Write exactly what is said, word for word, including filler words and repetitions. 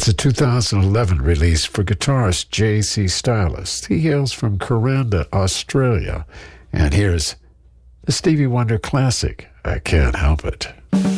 It's a two thousand eleven release for guitarist J C Stylist. He hails from Kuranda, Australia. And here's the Stevie Wonder classic, I Can't Help It.